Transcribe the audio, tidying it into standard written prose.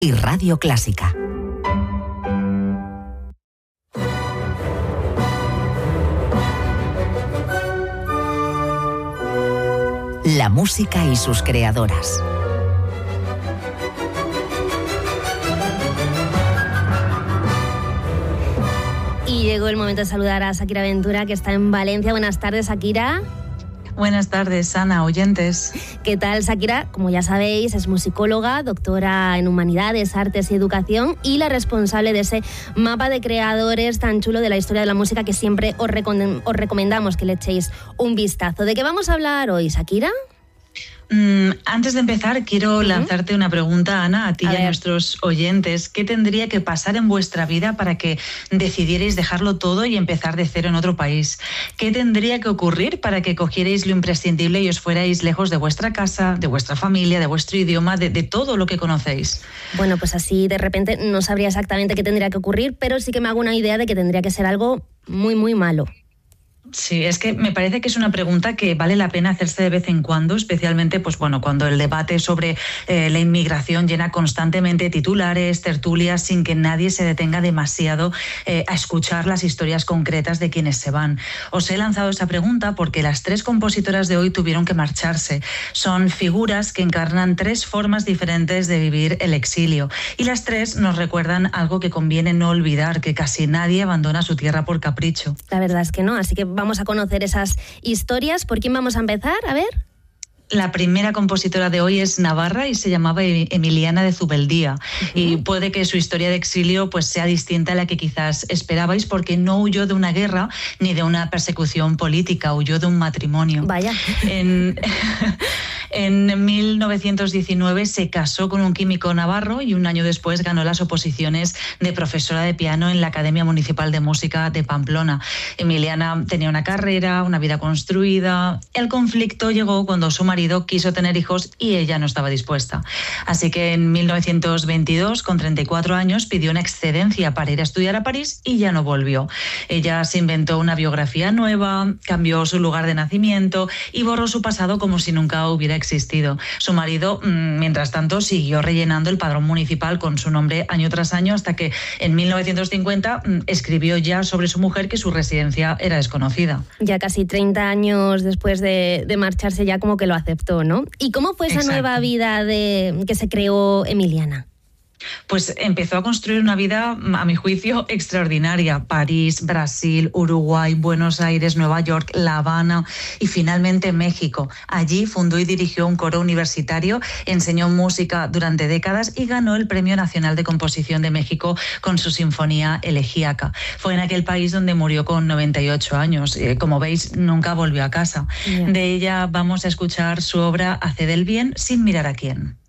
y Radio Clásica. La música y sus creadoras. Y llegó el momento de saludar a Shakira Ventura, que está en Valencia. Buenas tardes, Shakira. Buenas tardes, Ana, oyentes. ¿Qué tal, Shakira? Como ya sabéis, es musicóloga, doctora en Humanidades, Artes y Educación y la responsable de ese mapa de creadores tan chulo de la historia de la música que siempre os recomendamos que le echéis un vistazo. ¿De qué vamos a hablar hoy, Shakira? Antes de empezar, quiero lanzarte una pregunta, Ana, a ti y a nuestros oyentes. ¿Qué tendría que pasar en vuestra vida para que decidierais dejarlo todo y empezar de cero en otro país? ¿Qué tendría que ocurrir para que cogierais lo imprescindible y os fuerais lejos de vuestra casa, de vuestra familia, de vuestro idioma, de todo lo que conocéis? Bueno, pues así de repente no sabría exactamente qué tendría que ocurrir, pero sí que me hago una idea de que tendría que ser algo muy, muy malo. Sí, es que me parece que es una pregunta que vale la pena hacerse de vez en cuando, especialmente cuando el debate sobre la inmigración llena constantemente titulares, tertulias, sin que nadie se detenga demasiado a escuchar las historias concretas de quienes se van. Os he lanzado esa pregunta porque las tres compositoras de hoy tuvieron que marcharse. Son figuras que encarnan tres formas diferentes de vivir el exilio y las tres nos recuerdan algo que conviene no olvidar, que casi nadie abandona su tierra por capricho. La verdad es que no, así que vamos a conocer esas historias. ¿Por quién vamos a empezar? A ver. La primera compositora de hoy es navarra y se llamaba Emiliana de Zubeldía. Y puede que su historia de exilio sea distinta a la que quizás esperabais, porque no huyó de una guerra ni de una persecución política, huyó de un matrimonio. Vaya. En 1919 se casó con un químico navarro y un año después ganó las oposiciones de profesora de piano en la Academia Municipal de Música de Pamplona. Emiliana tenía una carrera, una vida construida. El conflicto llegó cuando su marido quiso tener hijos y ella no estaba dispuesta. Así que en 1922, con 34 años, pidió una excedencia para ir a estudiar a París y ya no volvió. Ella se inventó una biografía nueva, cambió su lugar de nacimiento y borró su pasado como si nunca hubiera existido. Su marido, mientras tanto, siguió rellenando el padrón municipal con su nombre año tras año hasta que en 1950 escribió ya sobre su mujer que su residencia era desconocida. Ya casi 30 años después de marcharse ya como que lo aceptó, ¿no? ¿Y cómo fue esa nueva vida que se creó Emiliana? Pues empezó a construir una vida, a mi juicio, extraordinaria. París, Brasil, Uruguay, Buenos Aires, Nueva York, La Habana y finalmente México. Allí fundó y dirigió un coro universitario, enseñó música durante décadas y ganó el Premio Nacional de Composición de México con su Sinfonía Elegíaca. Fue en aquel país donde murió con 98 años. Como veis, nunca volvió a casa. De ella vamos a escuchar su obra Haced el bien sin mirar a quién.